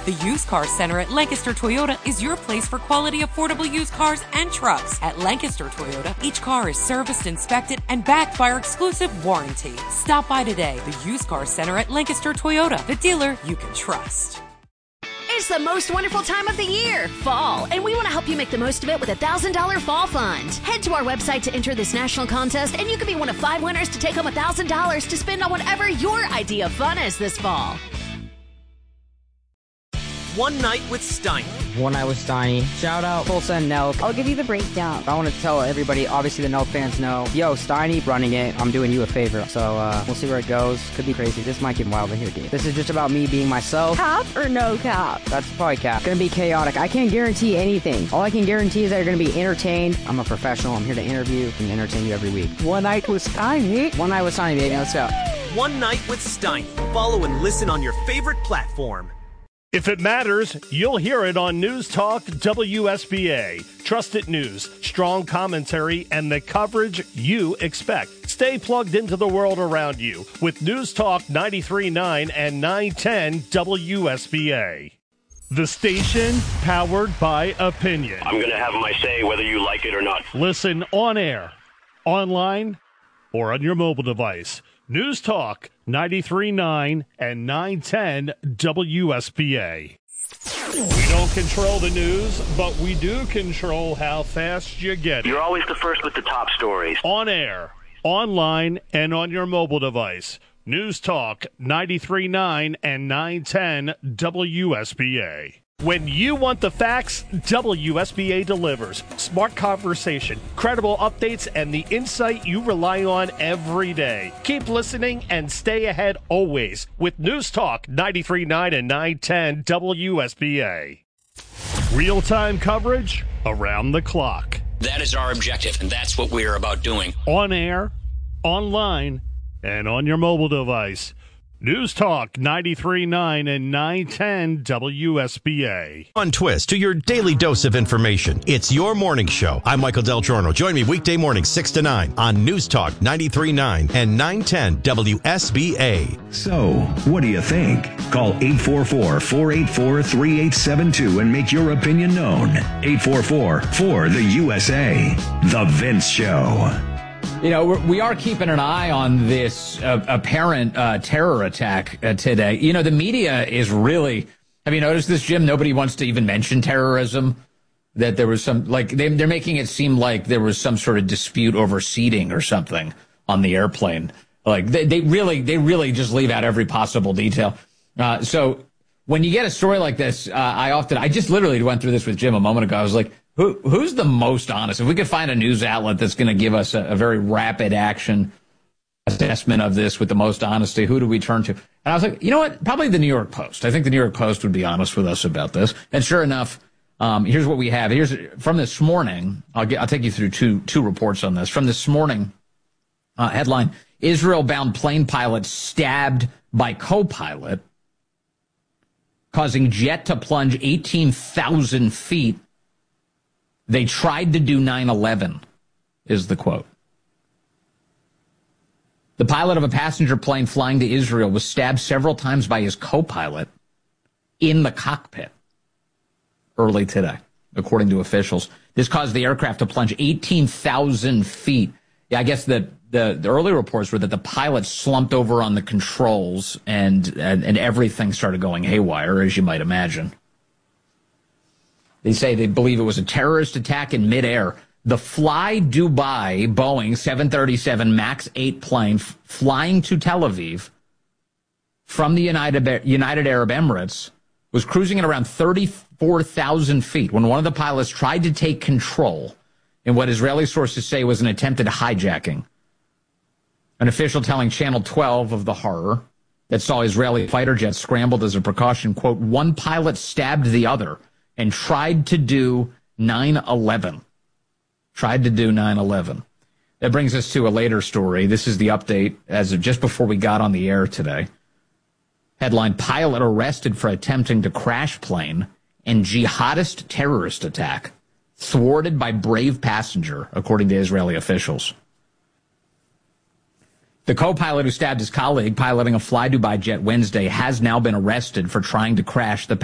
The Used Car Center at Lancaster Toyota is your place for quality, affordable used cars and trucks. At Lancaster Toyota, each car is serviced, inspected, and backed by our exclusive warranty. Stop by today. The Used Car Center at Lancaster Toyota, the dealer you can trust. It's the most wonderful time of the year, fall, and we want to help you make the most of it with a $1,000 fall fund. Head to our website to enter this national contest, and you could be one of 5 winners to take home $1,000 to spend on whatever your idea of fun is this fall. One Night with Steiny. One Night with Steiny. Shout out Tulsa and Nelk. I'll give you the breakdown. I want to tell everybody, obviously the Nelk fans know, yo, Steiny running it, I'm doing you a favor. So we'll see where it goes. Could be crazy. This might get wild in here, dude. This is just about me being myself. Cap or no cap? That's probably cap. Gonna be chaotic. I can't guarantee anything. All I can guarantee is that you're gonna be entertained. I'm a professional. I'm here to interview and entertain you every week. One Night with Steiny. One Night with Steiny, baby. Let's go. One Night with Steiny. Follow and listen on your favorite platform. If it matters, you'll hear it on News Talk WSBA. Trusted news, strong commentary, and the coverage you expect. Stay plugged into the world around you with News Talk 93.9 and 910 WSBA. The station powered by opinion. I'm going to have my say whether you like it or not. Listen on air, online, or on your mobile device. News Talk 93.9 and 910 WSBA. We don't control the news, but we do control how fast you get it. You're always the first with the top stories. On air, online, and on your mobile device. News Talk 93.9 and 910 WSBA. When you want the facts, WSBA delivers. Smart conversation, credible updates, and the insight you rely on every day. Keep listening and stay ahead always with News Talk 93.9 and 910 WSBA. Real-time coverage around the clock. That is our objective, and that's what we are about doing. On air, online, and on your mobile device. News Talk 93.9 and 910 WSBA. On Twist to your daily dose of information. It's your morning show. I'm Michael Del Giorno. Join me weekday morning 6 to 9 on News Talk 93.9 and 910 WSBA. So, what do you think? Call 844-484-3872 and make your opinion known. 844-4-the-USA. The Vince Show. You know, we are keeping an eye on this apparent terror attack today. You know, the media is really, have you noticed this, Jim? Nobody wants to even mention terrorism. That there was some, like, they're making it seem like there was some sort of dispute over seating or something on the airplane. Like, they really just leave out every possible detail. So when you get a story like this, I just literally went through this with Jim a moment ago. I was like, Who's the most honest? If we could find a news outlet that's going to give us a very rapid action assessment of this with the most honesty, who do we turn to? And I was like, you know what? Probably the New York Post. I think the New York Post would be honest with us about this. And sure enough, here's what we have. Here's from this morning. I'll take you through two reports on this. From this morning, headline: Israel-bound plane pilot stabbed by co-pilot, causing jet to plunge 18,000 feet. They tried to do 9/11, is the quote. The pilot of a passenger plane flying to Israel was stabbed several times by his co-pilot in the cockpit early today, according to officials. This caused the aircraft to plunge 18,000 feet. Yeah, I guess that the early reports were that the pilot slumped over on the controls and everything started going haywire, as you might imagine. They say they believe it was a terrorist attack in midair. The Fly Dubai Boeing 737 MAX 8 plane flying to Tel Aviv from the United Arab Emirates was cruising at around 34,000 feet when one of the pilots tried to take control in what Israeli sources say was an attempted hijacking. An official telling Channel 12 of the horror that saw Israeli fighter jets scrambled as a precaution, quote, one pilot stabbed the other and tried to do 9/11. Tried to do 9/11. That brings us to a later story. This is the update as of just before we got on the air today. Headline: pilot arrested for attempting to crash plane and jihadist terrorist attack. Thwarted by brave passenger, according to Israeli officials. The co-pilot who stabbed his colleague piloting a Fly Dubai jet Wednesday has now been arrested for trying to crash the